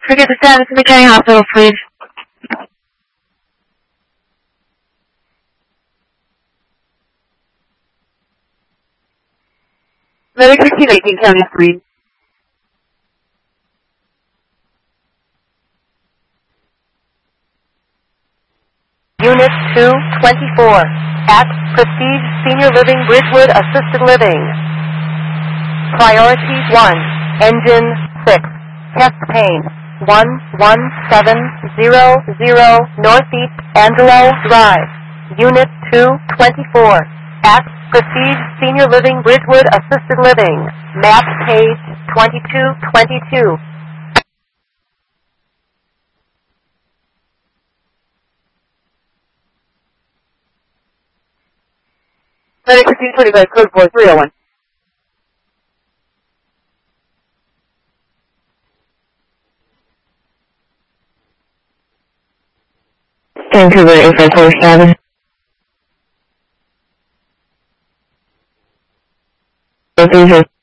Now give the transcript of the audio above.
Forget the status of the county hospital, please. Medic 1618, county screen. Unit 224 at Prestige Senior Living Bridgewood Assisted Living. Priority 1, Engine 6, Chest Pain, 11700 Northeast Angelo Drive. Unit 224 at Prestige Senior Living Bridgewood Assisted Living. Map page 2222. Medic 1625, code 4301. Vancouver 8547. Location.